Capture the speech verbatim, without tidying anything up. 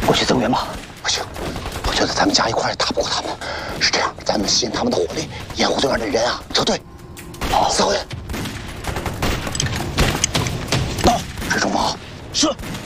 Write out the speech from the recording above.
我去增援吧。 不行，我觉得咱们加一块也打不过他们。是这样，咱们吸引他们的火力，掩护对面的人啊撤退。好，四号人，到，是中锋。 是。